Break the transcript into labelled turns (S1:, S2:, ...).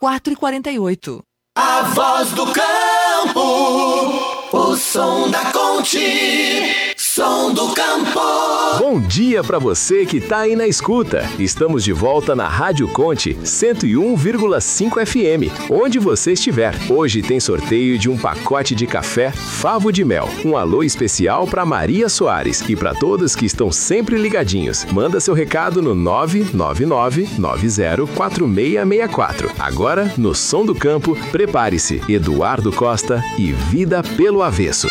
S1: 4h48.
S2: A voz do campo, o som da Conte, som do campo.
S3: Bom dia pra você que tá aí na escuta. Estamos de volta na Rádio Conte 101,5 FM, onde você estiver. Hoje tem sorteio de um pacote de café Favo de Mel. Um alô especial pra Maria Soares e pra todos que estão sempre ligadinhos. Manda seu recado no 999904664. Agora, no som do campo, prepare-se. Eduardo Costa e Vida pelo Avesso.